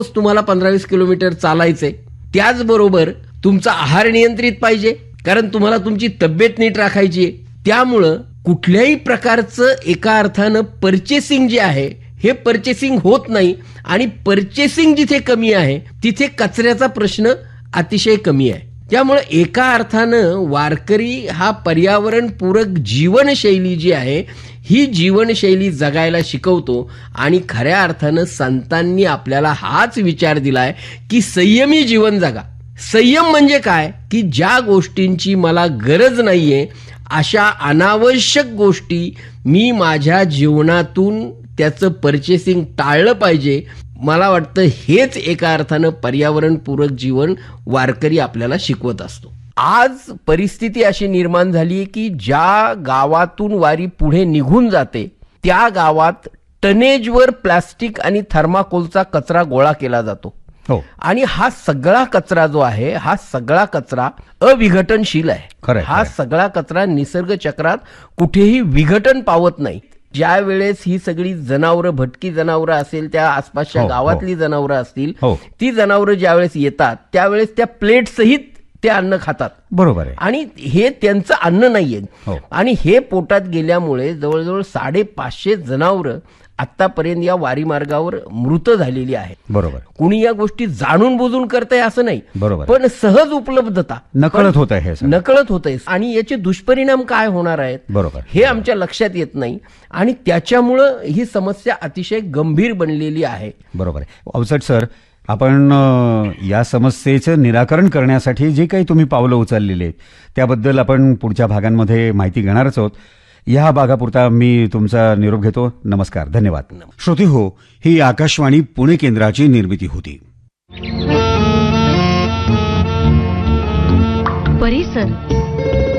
तुम्हाला 15-20 किलोमीटर चालायचंय. त्याचबरोबर तुमचा आहार नियंत्रित पाहिजे, कारण तुम्हाला तुमची तब्येत नीट राखायची आहे. त्यामुळं कुठल्याही प्रकारचं एका अर्थानं पर्चेसिंग जे आहे हे पर्चेसिंग होत नाही, आणि पर्चेसिंग जिथे कमी आहे तिथे कचऱ्याचा प्रश्न अतिशय कमी आहे. त्यामुळे एका अर्थानं वारकरी हा पर्यावरणपूरक जीवनशैली जी आहे ही जीवनशैली जगायला शिकवतो. आणि खऱ्या अर्थानं संतांनी आपल्याला हाच विचार दिलाय की संयमी जीवन जगा. संयम म्हणजे काय, की ज्या गोष्टींची मला गरज नाहीये अशा अनावश्यक गोष्टी मी माझ्या जीवनातून त्याचं पर्चेसिंग टाळलं पाहिजे. मला वाटतं हेच एका अर्थानं पर्यावरणपूरक जीवन वारकरी आपल्याला शिकवत असतो. आज परिस्थिती अशी निर्माण झाली की ज्या गावातून वारी पुढे निघून जाते त्या गावात टनेजवर प्लास्टिक आणि थर्माकोलचा कचरा गोळा केला जातो. आणि हा सगळा कचरा जो आहे हा सगळा कचरा अविघटनशील आहे. हा सगळा कचरा निसर्ग चक्रात कुठेही विघटन पावत नाही. ज्या वेळेस ही सगळी जनावरं, भटकी जनावरं असेल, त्या आसपासच्या गावातली जनावरं असतील, ती जनावरं ज्यावेळेस येतात त्यावेळेस त्या प्लेट सहित ते अन्न खातात. बरोबर आहे. आणि हे त्यांचं अन्न नाहीये. आणि हे पोटात गेल्यामुळे जवळजवळ 550 जनावरं आतापर्यंत या वारी मार्गावर मृत झालेली आहे. बरोबर. कुणी या गोष्टी जाणून बुजून करतंय असं नाही, बरोबर, पण सहज उपलब्धता नकळत होत आहे, नकळत होत आहे. आणि याचे दुष्परिणाम काय होणार आहेत बरोबर हे आमच्या लक्षात येत नाही. आणि त्याच्यामुळं ही समस्या अतिशय गंभीर बनलेली आहे. बरोबर आहे. अवचट सर, आपण या समस्येचं निराकरण करण्यासाठी जे काही तुम्ही पावलं उचललेली आहेत त्याबद्दल आपण पुढच्या भागांमध्ये माहिती घेणारच आहोत. या भागापुरता मी तुमचा निरोप घेतो. नमस्कार, धन्यवाद. श्रोते हो, ही आकाशवाणी पुणे केंद्राची निर्मिती होती. परिसर